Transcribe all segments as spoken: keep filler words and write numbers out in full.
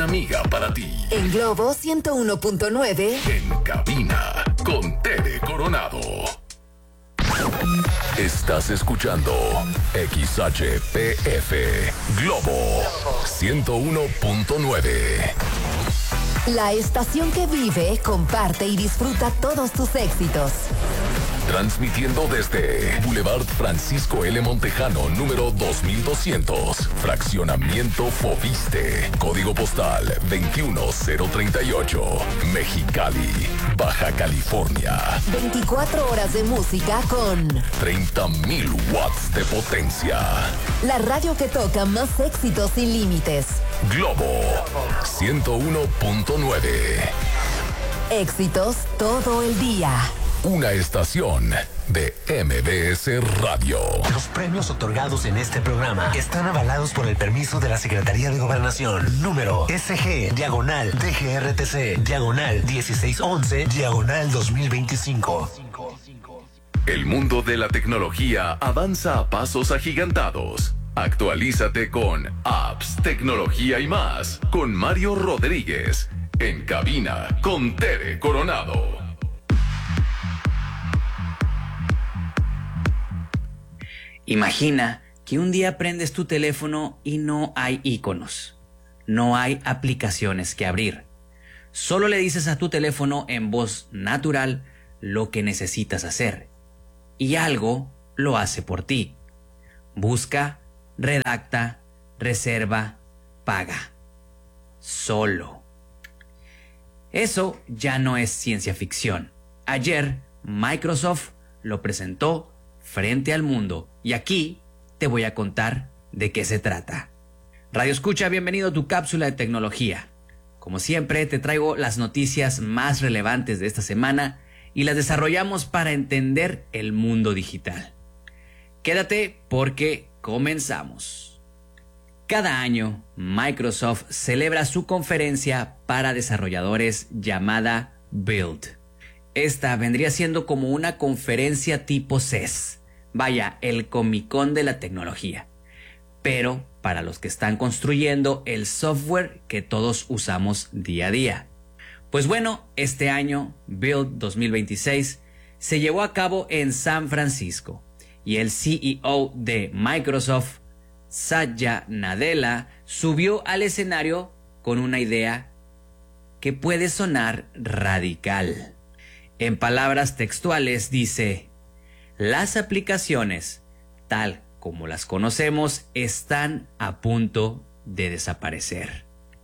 amiga para ti. En Globo ciento uno punto nueve. En cabina con Tere Coronado. Estás escuchando X H P F Globo ciento uno punto nueve. La estación que vive, comparte y disfruta todos tus éxitos. Transmitiendo desde Boulevard Francisco L. Montejano, número dos mil doscientos. Fraccionamiento Foviste. Código postal veintiuno cero treinta y ocho. Mexicali, Baja California. veinticuatro horas de música con treinta mil watts de potencia. La radio que toca más éxitos sin límites. Globo ciento uno punto nueve. Éxitos todo el día. Una estación de M B S Radio. Los premios otorgados en este programa están avalados por el permiso de la Secretaría de Gobernación. Número S G, diagonal, D G R T C, diagonal dieciséis once, diagonal dos mil veinticinco. El mundo de la tecnología avanza a pasos agigantados. Actualízate con apps, tecnología y más. Con Mario Rodríguez. En cabina con Tere Coronado. Imagina que un día prendes tu teléfono y no hay iconos, no hay aplicaciones que abrir. Solo le dices a tu teléfono en voz natural lo que necesitas hacer y algo lo hace por ti. Busca, redacta, reserva, paga. Solo. Eso ya no es ciencia ficción. Ayer Microsoft lo presentó frente al mundo y aquí te voy a contar de qué se trata. Radio Escucha, bienvenido a tu cápsula de tecnología. Como siempre, te traigo las noticias más relevantes de esta semana y las desarrollamos para entender el mundo digital. Quédate porque comenzamos. Cada año, Microsoft celebra su conferencia para desarrolladores llamada Build. Esta vendría siendo como una conferencia tipo C E S. Vaya, el Comic Con de la tecnología. Pero para los que están construyendo el software que todos usamos día a día. Pues bueno, este año, Build dos mil veintiséis, se llevó a cabo en San Francisco. Y el C E O de Microsoft, Satya Nadella, subió al escenario con una idea que puede sonar radical. En palabras textuales dice: las aplicaciones, tal como las conocemos, están a punto de desaparecer.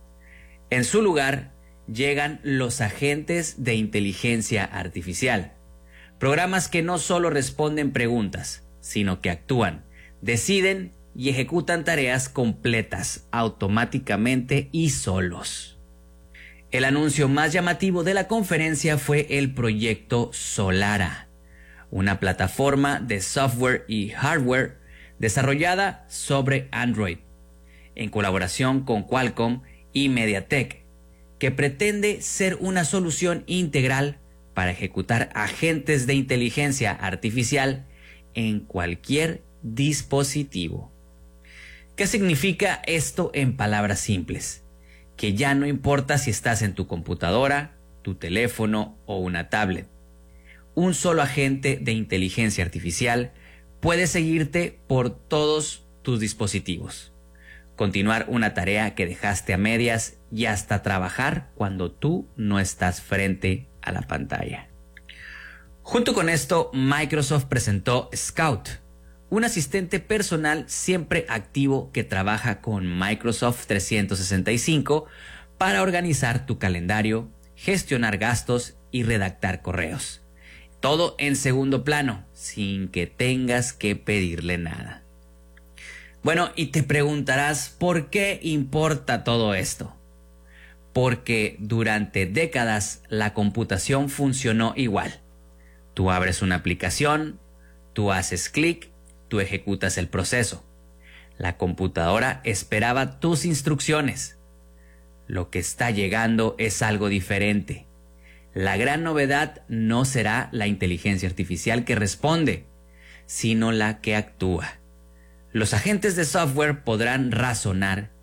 En su lugar, llegan los agentes de inteligencia artificial, programas que no solo responden preguntas, sino que actúan, deciden y ejecutan tareas completas automáticamente y solos. El anuncio más llamativo de la conferencia fue el proyecto Solara, una plataforma de software y hardware desarrollada sobre Android, en colaboración con Qualcomm y MediaTek, que pretende ser una solución integral para ejecutar agentes de inteligencia artificial en cualquier dispositivo. ¿Qué significa esto en palabras simples? Que ya no importa si estás en tu computadora, tu teléfono o una tablet. Un solo agente de inteligencia artificial puede seguirte por todos tus dispositivos, continuar una tarea que dejaste a medias y hasta trabajar cuando tú no estás frente a la pantalla. Junto con esto, Microsoft presentó Scout, un asistente personal siempre activo que trabaja con Microsoft trescientos sesenta y cinco para organizar tu calendario, gestionar gastos y redactar correos. Todo en segundo plano, sin que tengas que pedirle nada. Bueno, y te preguntarás, ¿por qué importa todo esto? Porque durante décadas la computación funcionó igual. Tú abres una aplicación, tú haces clic, tú ejecutas el proceso. La computadora esperaba tus instrucciones. Lo que está llegando es algo diferente. La gran novedad no será la inteligencia artificial que responde, sino la que actúa. Los agentes de software podrán razonar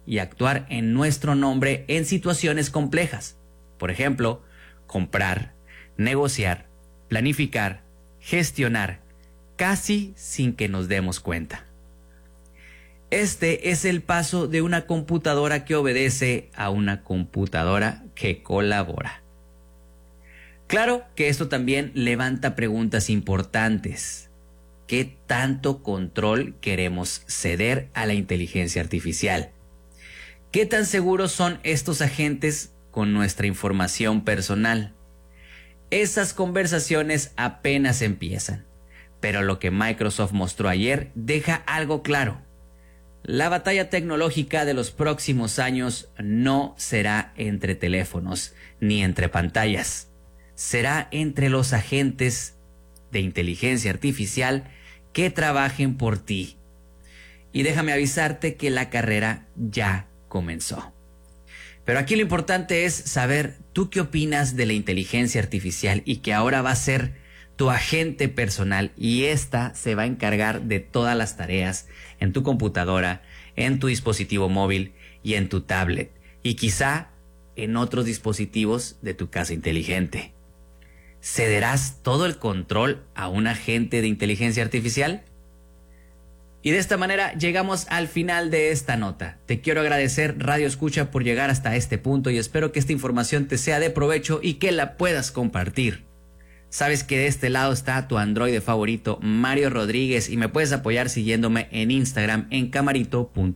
y actuar en nuestro nombre en situaciones complejas. Por ejemplo, comprar, negociar, planificar, gestionar, casi sin que nos demos cuenta. Este es el paso de una computadora que obedece a una computadora que colabora. Claro que esto también levanta preguntas importantes. ¿Qué tanto control queremos ceder a la inteligencia artificial? ¿Qué tan seguros son estos agentes con nuestra información personal? Esas conversaciones apenas empiezan, pero lo que Microsoft mostró ayer deja algo claro. La batalla tecnológica de los próximos años no será entre teléfonos ni entre pantallas. Será entre los agentes de inteligencia artificial que trabajen por ti. Y déjame avisarte que la carrera ya comenzó. Pero aquí lo importante es saber tú qué opinas de la inteligencia artificial y que ahora va a ser tu agente personal y esta se va a encargar de todas las tareas en tu computadora, en tu dispositivo móvil y en tu tablet y quizá en otros dispositivos de tu casa inteligente. ¿Cederás todo el control a un agente de inteligencia artificial? Y de esta manera llegamos al final de esta nota. Te quiero agradecer, Radio Escucha, por llegar hasta este punto y espero que esta información te sea de provecho y que la puedas compartir. Sabes que de este lado está tu androide favorito, Mario Rodríguez, y me puedes apoyar siguiéndome en Instagram en camarito punto